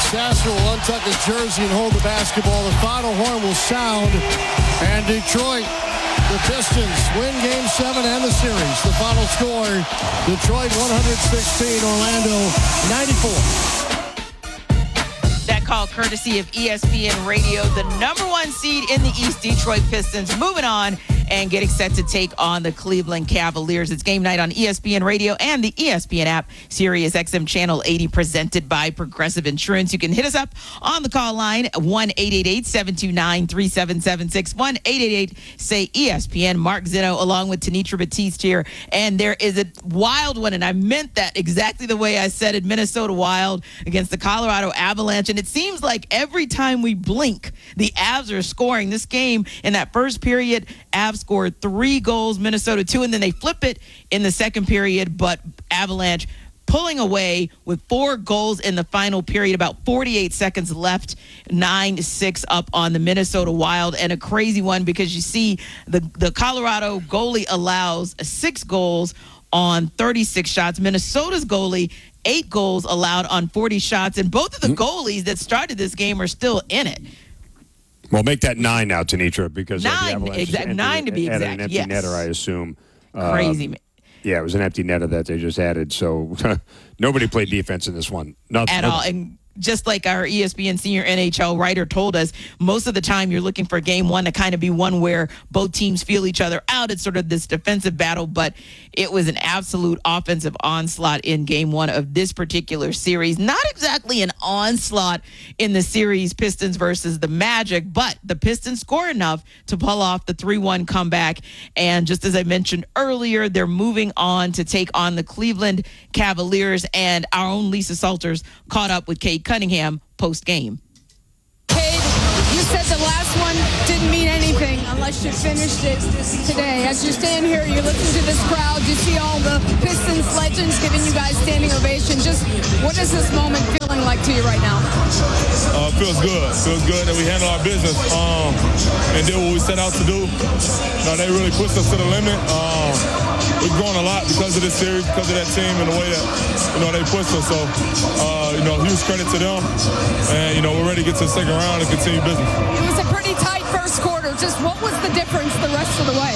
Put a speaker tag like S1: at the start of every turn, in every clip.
S1: Sasser will untuck his jersey and hold the basketball. The final horn will sound, and Detroit, the Pistons, win Game 7 and the series. The final score, Detroit 116, Orlando 94.
S2: That call courtesy of ESPN Radio, the number one seed in the East, Detroit Pistons, moving on and getting set to take on the Cleveland Cavaliers. It's game night on ESPN Radio and the ESPN app, Sirius XM Channel 80, presented by Progressive Insurance. You can hit us up on the call line, 1-888-729-3776, 1-888-SAY-ESPN. Mark Zeno along with Tenitra Batiste here. And there is a wild one, and I meant that exactly the way I said it, Minnesota Wild against the Colorado Avalanche. And it seems like every time we blink, the Avs are scoring. This game, in that first period, Avs scored 3 goals, Minnesota 2, and then they flip it in the second period, but Avalanche pulling away with 4 goals in the final period, about 48 seconds left, 9-6 up on the Minnesota Wild. And a crazy one because you see the Colorado goalie allows 6 goals on 36 shots. Minnesota's goalie, 8 goals allowed on 40 shots, and both of the goalies that started this game are still in it.
S3: Well, make that 9 now, Tenitra, because
S2: 9 to be exact.
S3: An empty
S2: yes.
S3: netter, I assume.
S2: Crazy.
S3: Yeah, it was an empty netter that they just added. So nobody played defense in this one. Nothing
S2: at all. And just like our ESPN senior NHL writer told us, most of the time you're looking for game one to kind of be one where both teams feel each other out. It's sort of this defensive battle, but it was an absolute offensive onslaught in game one of this particular series. Not exactly an onslaught in the series Pistons versus the Magic, but the Pistons score enough to pull off the 3-1 comeback. And just as I mentioned earlier, they're moving on to take on the Cleveland Cavaliers, and our own Lisa Salters caught up with Cade Cunningham post-game.
S4: Cade, you said the last one didn't mean anything unless you finished it today. As you stand here, you listen to this crowd, you see all the Pistons legends giving you guys standing ovation. Just what is this moment feeling like to you right now?
S5: Feels good. Feels good that we handle our business and did what we set out to do. They really pushed us to the limit. We've grown a lot because of this series, because of that team and the way that they pushed us. So huge credit to them. And we're ready to get to the second round and continue business.
S4: It was a pretty tight first quarter. Just what was the difference the rest of the way?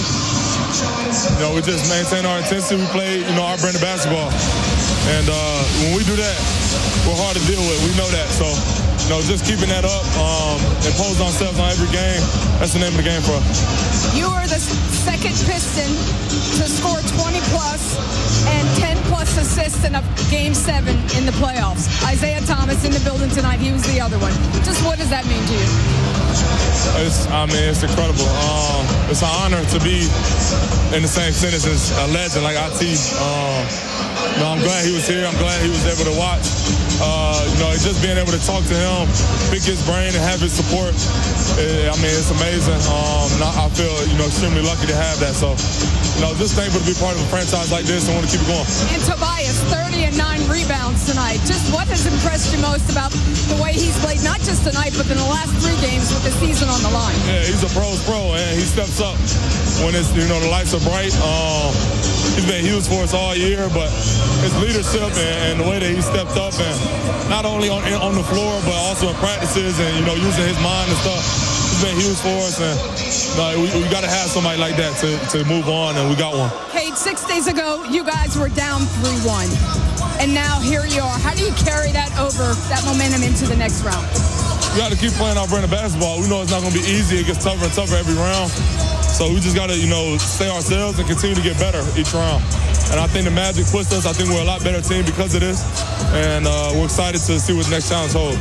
S5: We just maintained our intensity. We played our brand of basketball. And when we do that, we're hard to deal with. We know that. So, just keeping that up, impose ourselves on every game, that's the name of the game for us.
S4: You are the second Piston to score 20-plus and 10-plus assists in a Game 7 in the playoffs. Isaiah Thomas in the building tonight. He was the other one. Just what does that mean to you?
S5: It's incredible. It's an honor to be in the same sentence as a legend like IT. I'm glad he was here. I'm glad he was able to watch. Just being able to talk to him, pick his brain, and have his support. It's amazing. I feel, extremely lucky to have that. So, just thankful to be part of a franchise like this and want to keep it going.
S4: And Tobias, 30 and 9 rebounds tonight. Just what has impressed you most about the way he's played, not just tonight, but in the last 3 games with the season on the line?
S5: Yeah, he's a pro's pro, and he steps up when it's, the lights are bright. He's been huge for us all year, but his leadership and the way that he stepped up, and not only on the floor, but also in practices and, using his mind and stuff, it's been huge for us. And we got to have somebody like that to move on, and we got one.
S4: Cade, 6 days ago, you guys were down 3-1, and now here you are. How do you carry that over, that momentum into the next round?
S5: We got to keep playing our brand of basketball. We know it's not going to be easy. It gets tougher and tougher every round. So we just got to, stay ourselves and continue to get better each round. And I think the Magic pushed us. I think we're a lot better team because of this. And we're excited to see what the next challenge holds.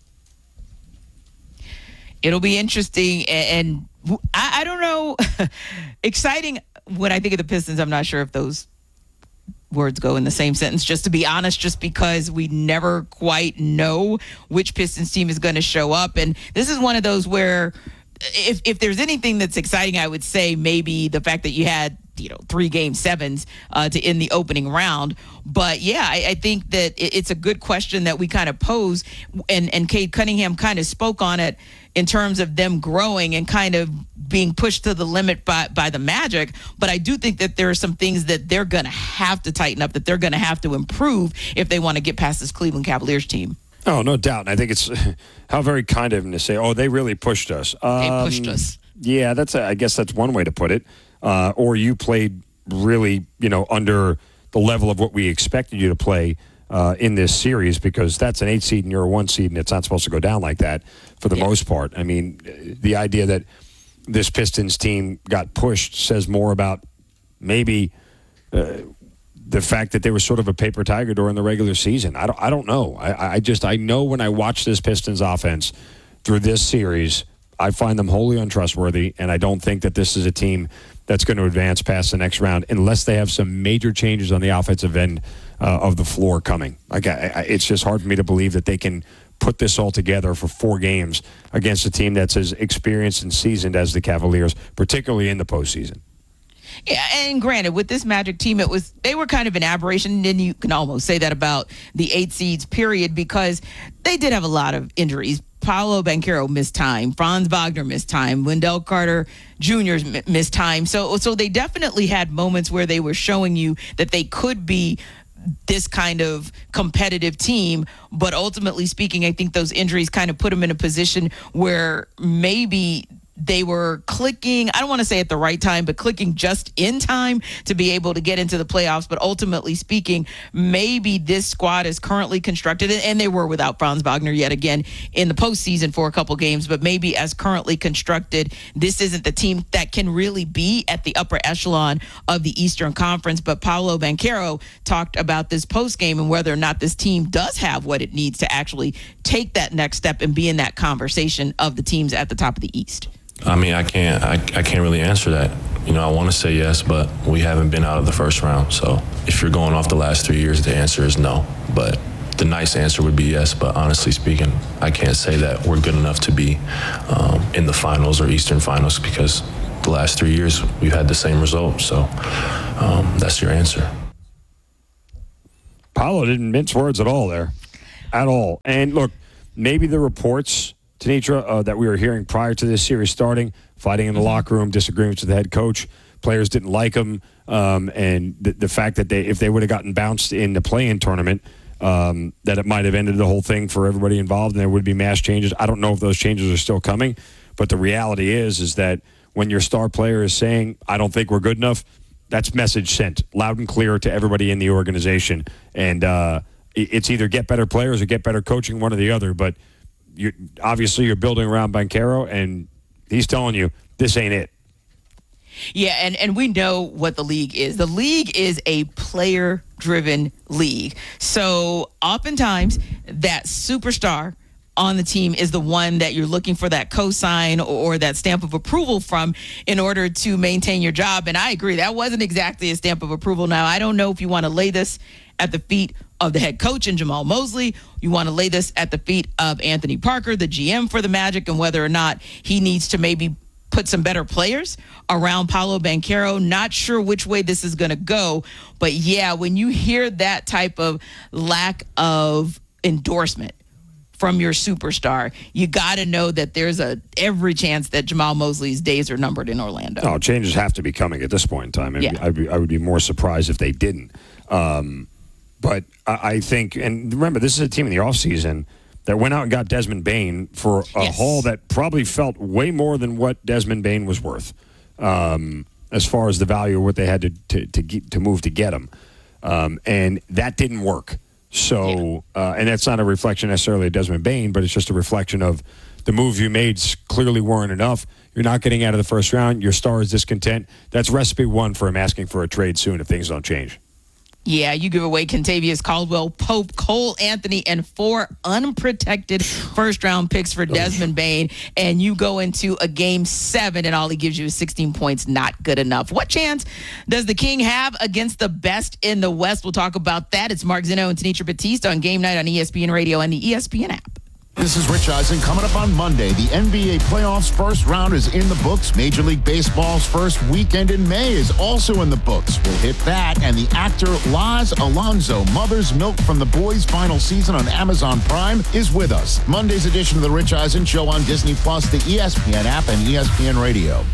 S2: It'll be interesting. And I don't know. Exciting when I think of the Pistons. I'm not sure if those words go in the same sentence, just to be honest, just because we never quite know which Pistons team is going to show up. And this is one of those where if there's anything that's exciting, I would say maybe the fact that you had 3 Game 7s to end the opening round. But yeah, I think that it's a good question that we kind of pose, and Cade Cunningham kind of spoke on it in terms of them growing and kind of being pushed to the limit by the Magic. But I do think that there are some things that they're going to have to tighten up, that they're going to have to improve if they want to get past this Cleveland Cavaliers team.
S3: Oh, no doubt. And I think it's how very kind of him to say, "Oh, they really pushed us."
S2: They pushed us.
S3: Yeah, I guess that's one way to put it. Or you played really, under the level of what we expected you to play in this series, because that's an 8 seed and you're a 1 seed, and it's not supposed to go down like that for the most part. I mean, the idea that this Pistons team got pushed says more about maybe the fact that they were sort of a paper tiger during the regular season. I don't know. I know when I watch this Pistons offense through this series, I find them wholly untrustworthy, and I don't think that this is a team that's going to advance past the next round unless they have some major changes on the offensive end of the floor coming. It's just hard for me to believe that they can put this all together for 4 games against a team that's as experienced and seasoned as the Cavaliers, particularly in the postseason.
S2: Yeah, and granted, with this Magic team, they were kind of an aberration, and you can almost say that about the 8 seeds, period, because they did have a lot of injuries. Paolo Banchero missed time. Franz Wagner missed time. Wendell Carter Jr. missed time. So they definitely had moments where they were showing you that they could be this kind of competitive team. But ultimately speaking, I think those injuries kind of put them in a position where maybe they were clicking, I don't want to say at the right time, but clicking just in time to be able to get into the playoffs. But ultimately speaking, maybe this squad is currently constructed, and they were without Franz Wagner yet again in the postseason for a couple games, but maybe as currently constructed, this isn't the team that can really be at the upper echelon of the Eastern Conference. But Paolo Banchero talked about this postgame and whether or not this team does have what it needs to actually take that next step and be in that conversation of the teams at the top of the East.
S6: I mean, I can't really answer that. I want to say yes, but we haven't been out of the first round. So if you're going off the last 3 years, the answer is no. But the nice answer would be yes. But honestly speaking, I can't say that we're good enough to be in the finals or Eastern Finals, because the last 3 years we've had the same result. So that's your answer.
S3: Paolo didn't mince words at all there. At all. And look, maybe the reports, Tenitra, that we were hearing prior to this series starting, fighting in the locker room, disagreements with the head coach, players didn't like him, and the fact that if they would have gotten bounced in the play-in tournament, that it might have ended the whole thing for everybody involved and there would be mass changes. I don't know if those changes are still coming, but the reality is that when your star player is saying, I don't think we're good enough, that's message sent loud and clear to everybody in the organization. And it's either get better players or get better coaching, one or the other, but obviously you're building around Banchero, and he's telling you this ain't it.
S2: Yeah, and we know what the league is. The league is a player-driven league. So oftentimes that superstar on the team is the one that you're looking for that cosign or that stamp of approval from in order to maintain your job. And I agree, that wasn't exactly a stamp of approval. Now, I don't know if you want to lay this at the feet of the head coach and Jamal Mosley. You want to lay this at the feet of Anthony Parker, the GM for the Magic, and whether or not he needs to maybe put some better players around Paolo Banchero. Not sure which way this is going to go. But, yeah, when you hear that type of lack of endorsement from your superstar, you got to know that there's every chance that Jamal Mosley's days are numbered in Orlando.
S3: Oh, changes have to be coming at this point in time. I would be more surprised if they didn't. But I think, and remember, this is a team in the offseason that went out and got Desmond Bane for a haul that probably felt way more than what Desmond Bane was worth, as far as the value of what they had to move to get him. And that didn't work. So, and that's not a reflection necessarily of Desmond Bane, but it's just a reflection of the moves you made clearly weren't enough. You're not getting out of the first round. Your star is discontent. That's recipe one for him asking for a trade soon if things don't change.
S2: Yeah, you give away Kentavious Caldwell Pope, Cole Anthony, and 4 unprotected first-round picks for Desmond Bane, and you go into a Game 7, and all he gives you is 16 points. Not good enough. What chance does the King have against the best in the West? We'll talk about that. It's Mark Zinno and Tenitra Batiste on Game Night on ESPN Radio and the ESPN app.
S7: This is Rich Eisen. Coming up on Monday, the NBA playoffs first round is in the books. Major League Baseball's first weekend in May is also in the books. We'll hit that, and the actor Laz Alonso, Mother's Milk from The Boys' final season on Amazon Prime, is with us. Monday's edition of the Rich Eisen Show on Disney+, the ESPN app, and ESPN Radio.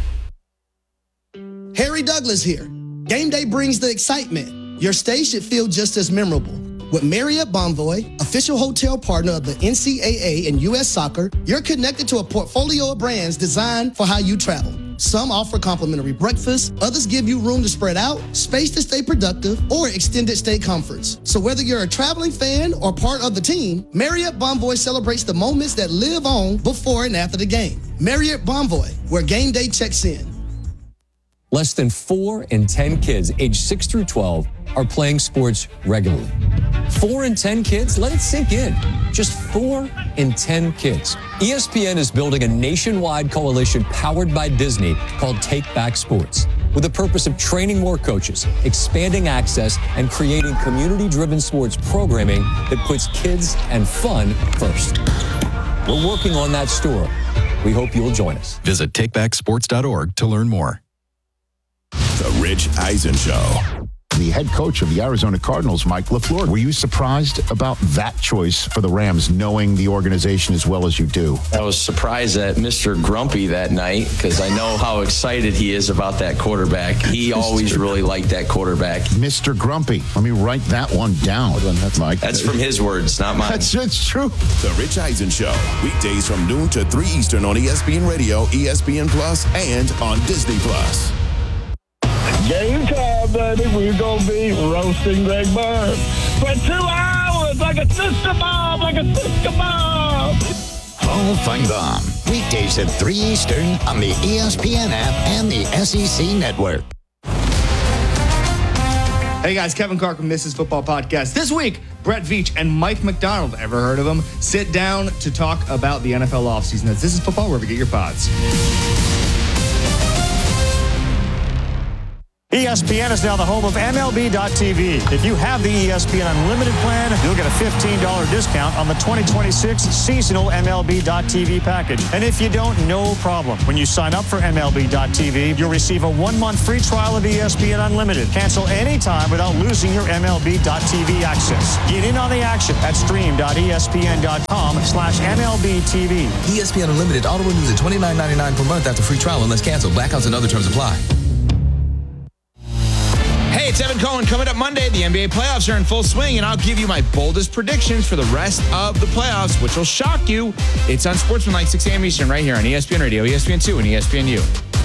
S8: Harry Douglas here. Game day brings the excitement. Your stay should feel just as memorable. With Marriott Bonvoy, official hotel partner of the NCAA and U.S. Soccer, you're connected to a portfolio of brands designed for how you travel. Some offer complimentary breakfast, others give you room to spread out, space to stay productive, or extended stay comforts. So whether you're a traveling fan or part of the team, Marriott Bonvoy celebrates the moments that live on before and after the game. Marriott Bonvoy, where game day checks in.
S9: Less than 4 in 10 kids aged 6 through 12 are playing sports regularly. 4 in 10 kids? Let it sink in. Just 4 in 10 kids. ESPN is building a nationwide coalition powered by Disney called Take Back Sports, with the purpose of training more coaches, expanding access, and creating community-driven sports programming that puts kids and fun first. We're working on that story. We hope you'll join us.
S10: Visit takebacksports.org to learn more.
S11: The Rich Eisen Show.
S7: The head coach of the Arizona Cardinals, Mike LaFleur. Were you surprised about that choice for the Rams, knowing the organization as well as you do?
S12: I was surprised at Mr. Grumpy that night because I know how excited he is about that quarterback. He always really liked that quarterback.
S7: Mr. Grumpy. Let me write that one down. Mike.
S12: That's from his words, not mine.
S7: That's true.
S11: The Rich Eisen Show. Weekdays from noon to 3 Eastern on ESPN Radio, ESPN Plus, and on Disney Plus.
S13: Game time, baby. We're going to be roasting Greg Burns for 2 hours like a sister bomb,
S14: Hall of Fun Bomb. Weekdays at 3 Eastern on the ESPN app and the SEC Network.
S15: Hey guys, Kevin Clark from This Is Football Podcast. This week, Brett Veach and Mike McDonald, ever heard of them, sit down to talk about the NFL offseason. That's This Is Football, wherever you get your pods.
S16: ESPN is now the home of MLB.tv. If you have the ESPN Unlimited plan, you'll get a $15 discount on the 2026 seasonal MLB.tv package. And if you don't, no problem. When you sign up for MLB.tv, you'll receive a 1-month free trial of ESPN Unlimited. Cancel anytime without losing your MLB.tv access. Get in on the action at stream.espn.com/MLBTV.
S17: ESPN Unlimited auto renews at $29.99 per month after free trial unless canceled. Blackouts and other terms apply.
S18: Hey, it's Evan Cohen. Coming up Monday, the NBA playoffs are in full swing, and I'll give you my boldest predictions for the rest of the playoffs, which will shock you. It's on Sportsmanlike, 6 a.m. Eastern, right here on ESPN Radio, ESPN2, and ESPNU.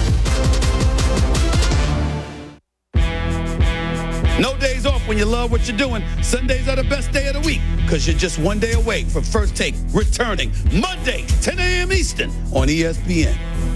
S19: No days off when you love what you're doing. Sundays are the best day of the week because you're just one day away from First Take returning Monday, 10 a.m. Eastern on ESPN.